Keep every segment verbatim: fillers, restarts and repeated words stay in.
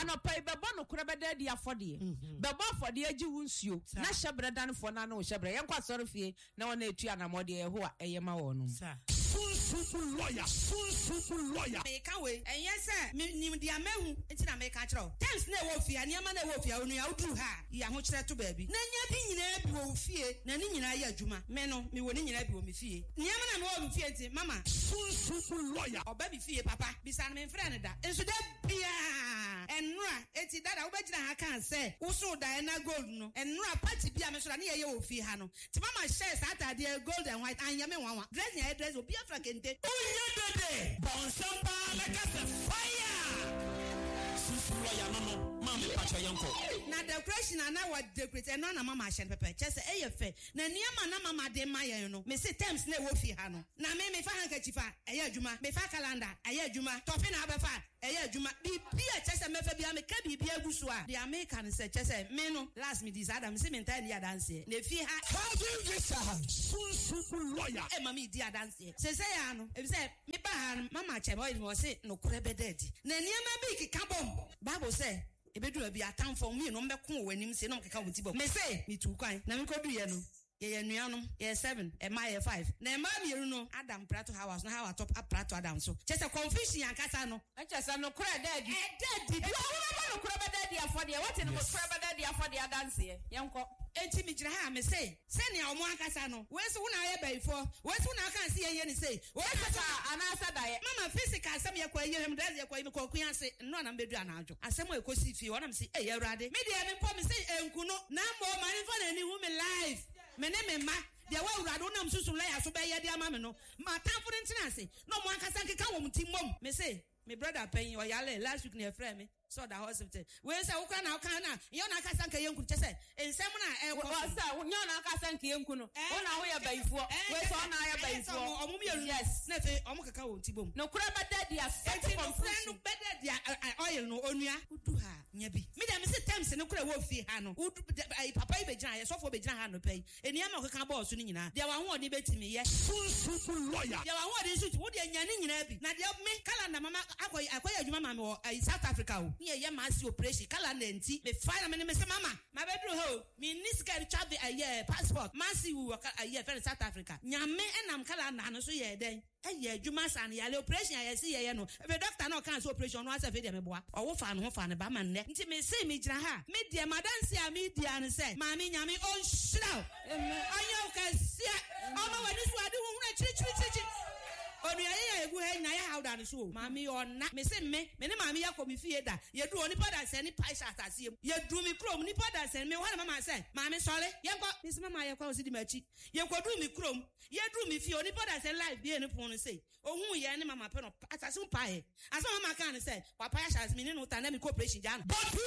anopa bebo no kura beda di afode bebo afode agi wunsuo na hyebre danfo na na o hyebre yen kwa soro fie na wona etu anamode ye ho a eyema wonu Sunsun lawyer, sunsun lawyer. Meka we, enye se nim dia mehu, enti na meka kire o. Times na wo fie, niam na wo fie, onu ya udu ha. Ya ho kire to baabi. Na nya bi nyina bi wo fie, na ni nyina ya adwuma. Me no, me wo ni nyina bi wo me fie. Niam na me wo me fie enti, mama. Sunsun lawyer. Oba bi fie papa, bisa na me mfra ne da. Enso da bia. Enura, enti dada wo begina ha kan se, wo so da na gold no. Enura party bia me so da na ye wo fie ha no. Ti mama share Saturday gold and white anya me wanwa. Dress ya dress obi Kente. Unya dede, bonsampa like a fire. Susu lawyer no no, mama pacha yanko. Na decoration na what decorate and na mama shen pepe. Chese eye fe. Na niama na mama de maye no. Me say terms na wo fi ha no. Na me me fa handkerchief a eye adwuma. Me fa calendar eye adwuma. Tofi na abefa eye adwuma. Bibia chese me fa bia me ka bibia gusu a. The American say chese me no last me this Adam say me ntai dia dance. Na fi ha. How do this Susu lawyer? E mama dia dance. Se say ya no. E say me ba ha mama che boy mo say no kure be dead. Na niama bi kika bom. Bible say ebedu abi atamfo mi no mbeko wanim se no mkeka wuti bo me say me tu kwan na me kodu ye no ye ye nuanom ye seven e ma ye five na ma miru no Adam prato house no how atop prato Adam so chese confusion yankasa no e chese no kura dead e dead e wo no kura dead afode what no kura dead afode adanse ye yenko enti mi gira ha me say se ne omo akasa no we so na ye baifo we so na kan se ye ni say we kasa anasa da ye mama physical asem ye kwa ye hem daz ye kwa me kwa kuan se no na mbedu anajo asem e kosi fi wona me say e ye urade me de me po me say enku no na mo mani for na ni hu me live me ne me ma de wa urade na msusu la ya so be ye de ama me no ma tamfo ntina ase no mo akasa nkeka wo mtimom me say me brother pen o yale last week na e frame me so the hospital we say ukra na ukra na yo na akasa nka yenku chese ensem na e wo say wo na akasa nka yenku no wo na wo ya baifo we say na ya baifo omo me yes na fe omo kaka wo ntibom no kura bada dia set confusion no bada dia oil no onua udu ha nya bi me dem say times no kura wo fi ha no udu papa ibe gina ye sofo be gina ha no pay enia ma kaka boss no nyina dia wa ho odi betimi ye Susu lawyer. dia wa ho odi nsu wo dia nya ni nyina bi na dia me kala na mama akoy akoy adwuma mama wo South Africa wo ye ye mass operation kala na nti me fire me me say mama ma bedru ho me ni sika travel a year passport massive wo a year for South Africa nyame enam kala na no so ye den eye adwuma san yale operation ya si ye no e doctor na kan so operation no asa fe de me boa owo fa no ho fa ne ba man ne nti me say me gira ha me de madanse a me dia no say ma me nyame on shira ayo ka sia ama wani so ade hu na chiri chiri chiri onu ya ya egu he na ya hauda no so mami ona me se me me ne mami ya komi fie da ye du oni pada se ni paisha asase ye du mi krom ni pada se me wana mama se mami sole ye ko me se mama ye kwa osidi machi ye ko du mi krom ye du mi fie oni pada se live bi eni pon se ohun ye ni mama pe no asase un pa he asa mama kan se papa ya shas mi ni no ta na mi cooperation jana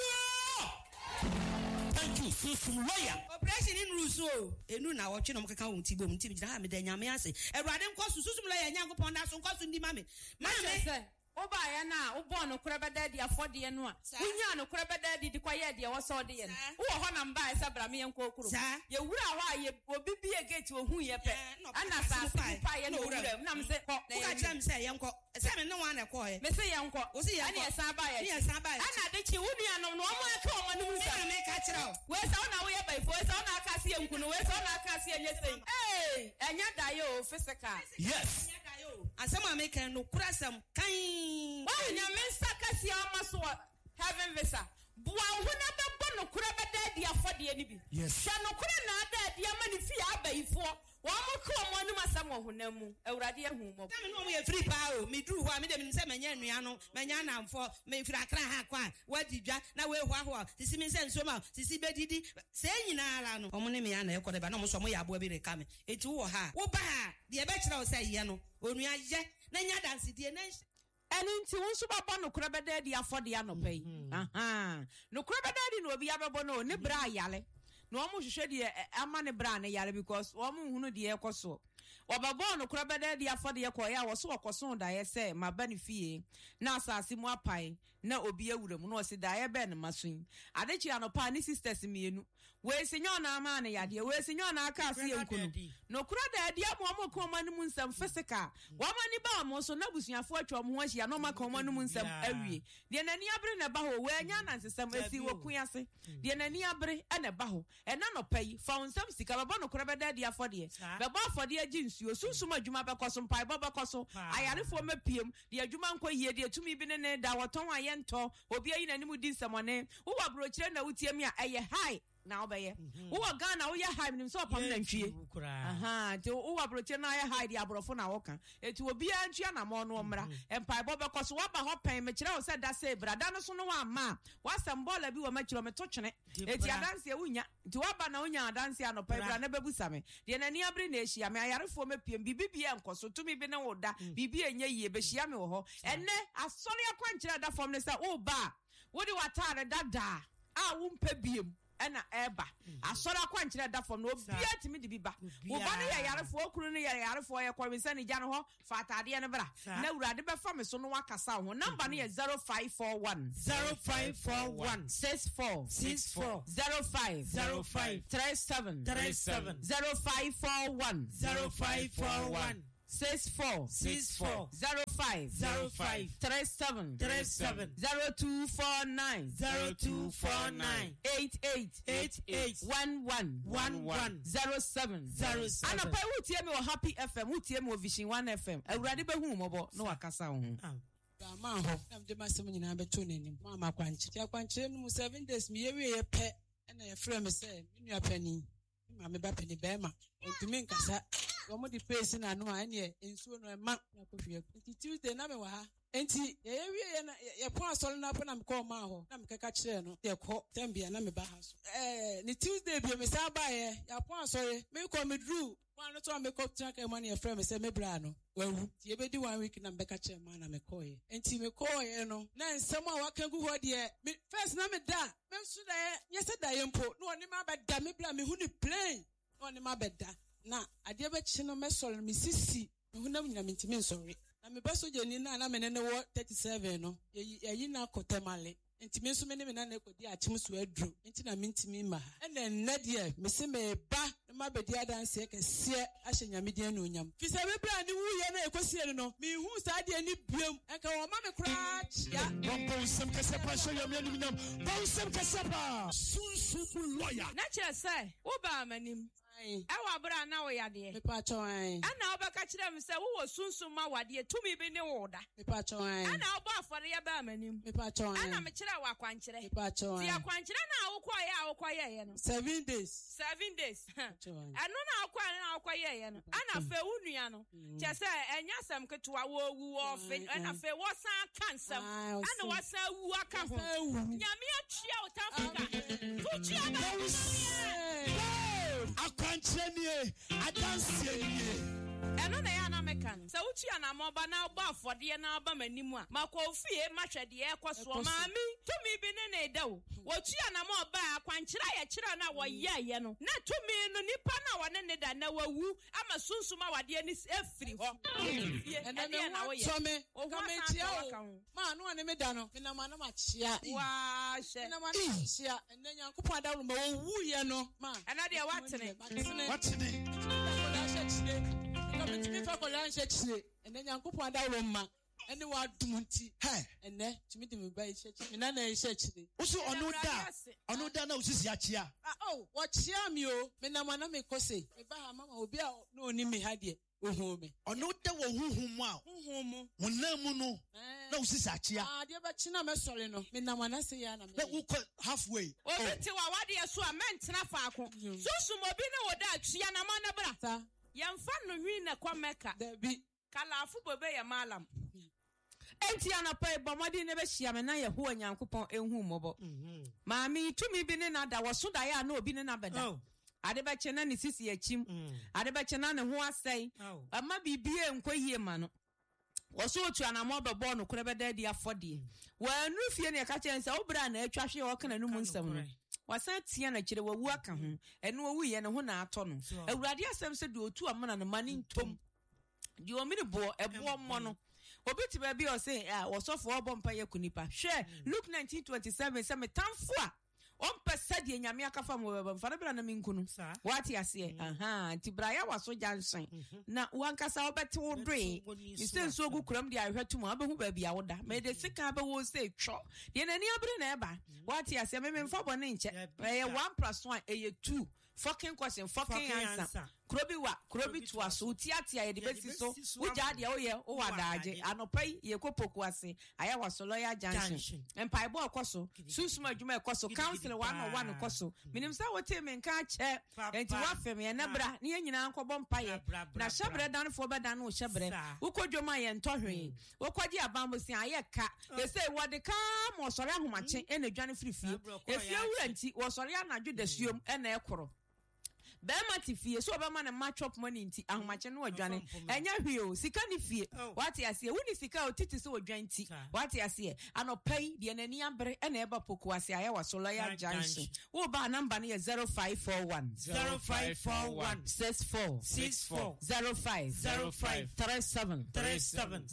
thank you Susu lawyer. Operation in Russo enu na wo twe no mkeka wo ntibom ntim gira ha me da nyame ase Ewurade nko susu lawyer nyankopon da so nko so ndi mame mame oba ya na obo no kura beda di afode no a unya no kura beda di di kwaye de wo so de ye no wo ho na mba esa bra me yenko okuru ye wura ho ye obi bi e gate ohun ye pe ana sa pa ye no wura na me se ko wo ka tira me se yenko se me no wa na ko ye me se yenko wo se yenko ana esa ba ye ni esa ba ye ana de chi wunua no no mo aka o manu mu sa me ka tira we sa ona wo ye ba ifo we sa ona aka se yenku no we sa ona aka se yenye sei eh enya da ye o physical yes asema me kan no kura sam kan why na me saka si amaso heaven visa bua huna bebo no kura beda dia afode ani bi yes no kura na ada dia mani fi abaifo wa mo ko mo anu masam ohuna mu Ewurade ehu mo tam no mo ye free pa o me duru ho a me dem se manya nua no manya namfo me fira akra ha kwa wadi dwa na we ho aho sisi me se nso ma sisi bedidi se nyina ala no omo ne me ya na ekode ba na mo so mo ya abo bi reka me eti wo ha wo ba ha de be kira o se ye no onua ye na nya dance die na eni nti wo nso baba no kura beda di afode ya no pay aha no kura beda di no obi abebo no ne bra yale no omo hwehwe de ama ne bra ne yale because omo hunu de ekoso obabo no kura beda di afode ye koya wo so okoso da ye se maba ne fie na asase mu apai na obi awura mu no se da ye be ne masun adechi anopa ni sisters mienu we senyo na ama ne yade we senyo na aka ase yankunu no kura da ade amomo koma no mu nsam physical wa mani ba mo so na busuafo atwa mo ho hia no ma koma no mu nsam awie de nani abre na ba ho we anya na nsesam asi woku ase de nani abre e na ba ho e na no pai fa nsam sika ba no kura be da de afode be ba afode agi nsuo sunsum adwuma be koso mpai ba be koso ayarefo mapiem de adwuma nko yie de tumi bi ne ne da woton ayento obi ayi nani mu di nsamone wo wa brochire na wutie mi a eye high na obeye wo wa Ghana wo ya high nim so pam na ntwie aha te wo wa brochire na ya high de abrofo na woka etu obi a ntwie na mo no mra empai bo be koso wa ba ho pen me kire wo se da se brada no so no wa ma wa sambola bi wo ma kire me to twene eti adanse wunya ti wa ba na wunya adanse anopa bra na bebusa me de na ni abre na ehia me ayarefo mapiem bibibia enkoso tumi bi ne wo da bibi enye yie be hia me wo ho enne asori akwankire da fom ne se wo ba wo di watare dada a wo mpa biem ena eba asora kwankire da fom no obia timi de biba wo ba ne yarefo okuru ne yarefo ye kwamisa ne gya no ho fa atade ne bra na urade be fam so no wakasa ho number no ye zero five four one zero five four one six four six four zero five zero five three seven three seven zero five four one zero five four one six four six four zero five zero five three seven three seven zero two four nine zero two four nine eight eight eight eight one one one one zero seven zero seven. Anapa wutie me o Happy F M wutie me o Vision one F M awurade behu mobo no wakasa ho ma ho am de masem nyina beto nanim ma ma kwanche ya kwanche no seven days me yewe ye pe na ye frɛ me sɛ me nua pani ma me ba pani be ma ntumi nkasa wo di face na no a ne ensuo no ma na kofie nti Tuesday na me wa ha enti ye yewe ye na ye pon asɔre na pon na me call ma ho na me keka kyerɛ no ye kɔ tambia na me ba ha so eh ni Tuesday bi me sa ba ye ya pon asɔre me kɔ me dru one no to me kɔ track e money e frɛ me sɛ me bra no wawu ti e be di one week na me keka kyerɛ ma na me kɔ ye enti me kɔ ye no na nsɛm a waka gu hɔ de me first na me da me so da ye se da ye mpo no oni ma ba da me bra me hu ni plain no oni ma ba da na ade be chi no me sɔre me sisi me hu na me nyame ntimi nsɔre na me ba so je ni na na me ne ne wɔ thirty-seven no ye yi na kotemale enti me so me ne me na na ekodi achim so aduru enti na me ntimi ma ena enne de me se me ba na ma bedi adanse ekese ahye nyame de na onyam fi se me bra ni wuye na ekosie no me hu sa de ni biem enka wo ma me kra chia Bongo sem kese pa show yam yam nam bon sem kese pa sunsun lawyer na kire sɛ wo ba amanim ewa bra na wo yade me pa chwan ana obaka kire me sɛ wo wɔ sunsun ma wade tumi bi ne wo da me pa chwan ana obo afɔre ya ba amanim me pa chwan ana me kire wa kwankire me pa chwan ti akwankire na wo kɔ ya wo kɔ ye ye no seven days seven days ɛno na wo kɔ na wo kɔ ye ye no ana fe wo nua no kye sɛ enya asɛm ketewa wo wu ofe ana fe wo san kansɛm ana wo san wu aka ho nyame atwea wo tamfika tu twea ba akwanchenie adansie eno na ya na meka no sɛ wotu anamoba na ɔba afɔde na aba manimu a makɔfie mahwɛde ɛkɔ so maami tumi bi ne ne da wo wotu anamoba akwankyera yɛ kyera na wɔyɛ yɛ no na tumi no nipa na wɔne ne da na wawu ama sunsuma wade ni efiri hɔ ɛna me na wɔyɛ tɔme kamentia o ma no ane me da no me na ma na ma kyea wa hyɛ na ma na kyea ɛna nyankopɔn da wo ma wo yɛ no ma ɛna de watene watene Committee for Colanche, and then Yanko da Roma, and the word Dumunti, and then to meet him by church, and then I said, also on no da, on no da, no, this is Yachia. Oh, what sham you, Menamana me cose, Bahama will be out, no, Nimi had ye, oh, me. On no da, whom wow, whom, when no, no, this is Yachia. Ah, dear, but China Messolino, Menamana say, Anna, that will cut halfway. Oh, until what dear so I meant Nafaco. So, Sumobino or that, Siana Manabra. Yamfa no hwi na kwa meka da bi kala afu bobe ya malam enti anapa bomodi ne be hia me na ye ho nyankopon enhu mobo maami tumi bi ne na da woso da ya na obi ne na beda ade be che na ne sisi achim ade be che na ne ho asai ama bibie enkoyie ma no woso otu anamo bebo no kure beda di afode wanu fie ne ka chen se obra na atwa hwe o kana no mu nsam no wasan tia na kire wawu aka ho eno owu ye ne ho na ato no awurade asem se de otu amana no mani ntom di o mi bo ebo mo no obi ti ba bi o say ah wosofo obo mpa ye kunipa hwe Luke nineteen twenty-seven say me tamfo a on pesa de nyame akafa mo baba mfa na bra na minkunu what ya say aha ti bra ya waso jansen na wankasa obete wo dwe ni se nso ogu kuram de ahwetum abehu ba bia woda me de sika be wo say tro de nani abere na eba what ya say me mfa bone nche e one plus one e two fucking question fucking answer krobi wa krobi to aso tiatia ye de besi so wuja de wo ye wo wadaje anopai ye kopoku ase aya waso lawyer junction empai bo akoso susuma adwuma akoso council one on one akoso minim sa wote me nka che enti wa fem ye na bra ne nyina nkobɔ mpaye na hyebre dan fo be dan wo hyebre wo kodwoma ye ntohwe wo kwaji abambo si aye ka ye say wo de ka mo sori ahomache e na dwane frifie efie wura nti wo sori anadwo da suom e na ekoro Bema ti fie so obema na match up money nti ahomache no odwane enya hwie o sika ni fie what ya see woni sika o titi so odwan ti what ya see anopai de nani abre e na eba poku ase aya waso lawyer junction wo ba number no zero five four one zero five four one six four six four zero five zero five three seven three seven